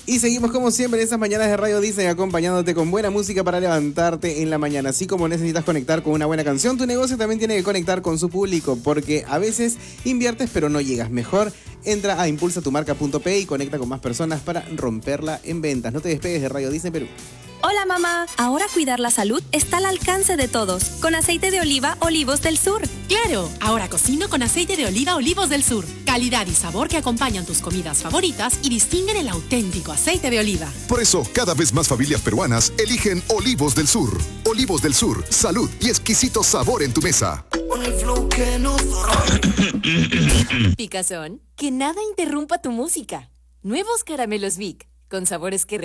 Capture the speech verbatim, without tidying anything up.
Y seguimos como siempre en esas mañanas de Radio Disney acompañándote con buena música para levantarte en la mañana. Así como necesitas conectar con una buena canción, tu negocio también tiene que conectar con su público, porque a veces inviertes pero no llegas. Mejor entra a impulsa tu marca punto pe y conecta con más personas para romperla en ventas. No te despegues de Radio Disney Perú. Hola mamá, ahora cuidar la salud está al alcance de todos, con aceite de oliva Olivos del Sur. ¡Claro! Ahora cocino con aceite de oliva Olivos del Sur. Calidad y sabor que acompañan tus comidas favoritas y distinguen el auténtico aceite de oliva. Por eso, cada vez más familias peruanas eligen Olivos del Sur. Olivos del Sur, salud y exquisito sabor en tu mesa. Picazón, que nada interrumpa tu música. Nuevos caramelos Vic, con sabores que